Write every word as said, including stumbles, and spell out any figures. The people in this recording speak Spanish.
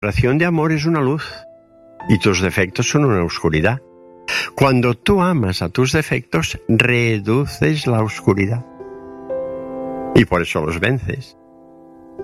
declaración de amor es una luz y tus defectos son una oscuridad. Cuando tú amas a tus defectos, reduces la oscuridad y por eso los vences.